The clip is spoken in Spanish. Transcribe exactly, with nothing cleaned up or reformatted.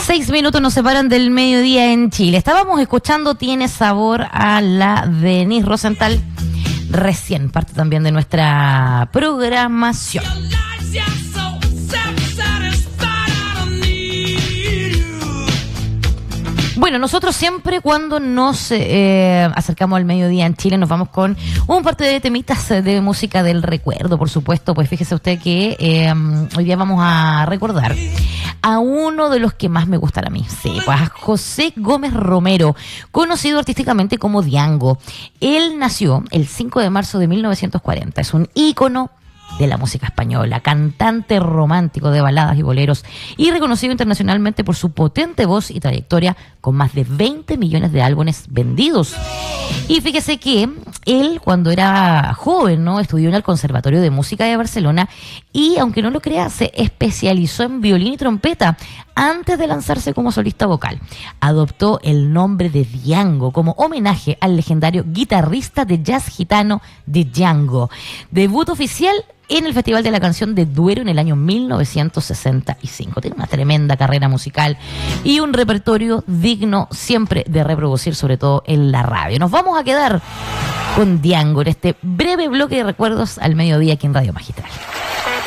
Seis minutos nos separan del mediodía en Chile. Estábamos escuchando Tiene Sabor a la Denise Rosenthal, recién parte también de nuestra programación. Bueno, nosotros siempre cuando nos eh, acercamos al mediodía en Chile nos vamos con un parte de temitas de música del recuerdo, por supuesto. Pues fíjese usted que eh, hoy día vamos a recordar a uno de los que más me gustan a mí, sí, pues a José Gómez Romero, conocido artísticamente como Diango. Él nació el cinco de marzo de mil novecientos cuarenta, es un ícono de la música española, cantante romántico de baladas y boleros y reconocido internacionalmente por su potente voz y trayectoria con más de veinte millones de álbumes vendidos. Y fíjese que él, cuando era joven, ¿no?, estudió en el Conservatorio de Música de Barcelona y, aunque no lo crea, se especializó en violín y trompeta antes de lanzarse como solista vocal. Adoptó el nombre de Diango como homenaje al legendario guitarrista de jazz gitano Django. Debut oficial en el Festival de la Canción de Duero en el año mil novecientos sesenta y cinco. Tiene una tremenda carrera musical y un repertorio digno siempre de reproducir, sobre todo en la radio. Nos vamos a quedar con Diango en este breve bloque de recuerdos al mediodía aquí en Radio Magistral.